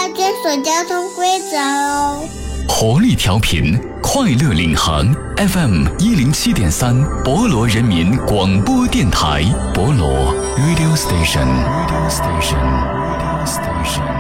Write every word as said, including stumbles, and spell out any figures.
要遵守交通规则哦。 活力调频，快乐领航 F M 一零七点三，博罗人民广播电台，博罗 Radio Station Radio Station Radio Station。